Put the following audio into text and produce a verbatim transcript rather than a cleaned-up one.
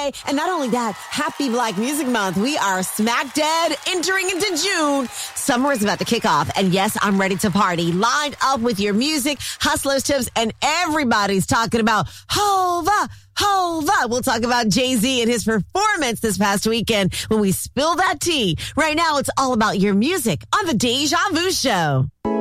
Friday. And not only that, happy Black Music Month. We are smack dead entering into June. Summer is about to kick off. And yes, I'm ready to party. Lined up with your music, hustlers tips, and everybody's talking about Hova. Hova. We'll talk about Jay-Z and his performance this past weekend when we spill that tea. Right now, it's all about your music on the Deja Vu Show.